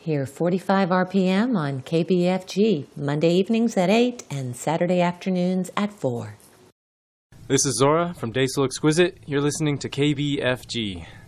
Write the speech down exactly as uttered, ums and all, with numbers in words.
Hear forty-five R P M on K B F G, Monday evenings at eight and Saturday afternoons at four. This is Zora from Day So Exquisite. You're listening to K B F G.